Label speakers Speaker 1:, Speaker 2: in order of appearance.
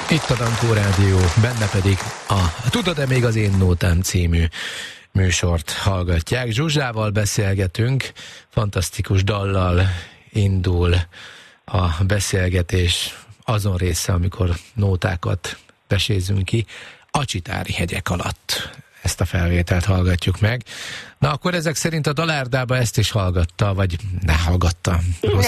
Speaker 1: Itt a Dankó Rádió, benne pedig a Tudod-e még az én nótám című műsort hallgatják. Zsuzsával beszélgetünk, fantasztikus dallal indul a beszélgetés azon része, amikor nótákat vesézünk ki, a Csitári hegyek alatt. Ezt a felvételt hallgatjuk meg. Na akkor ezek szerint a Dalárdába ezt is hallgatta, vagy ne hallgatta?